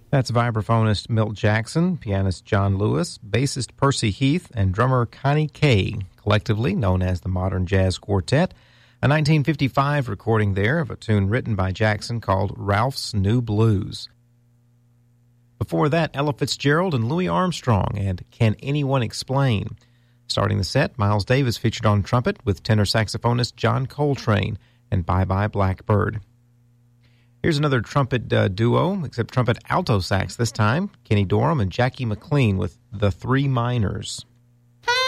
That's vibraphonist Milt Jackson, pianist John Lewis, bassist Percy Heath, and drummer Connie Kay, collectively known as the Modern Jazz Quartet, a 1955 recording there of a tune written by Jackson called Ralph's New Blues. Before that, Ella Fitzgerald and Louis Armstrong and Can Anyone Explain? Starting the set, Miles Davis featured on trumpet with tenor saxophonist John Coltrane and Bye Bye Blackbird. Here's another trumpet duo, except trumpet alto sax this time, Kenny Dorham and Jackie McLean with The Three Minors.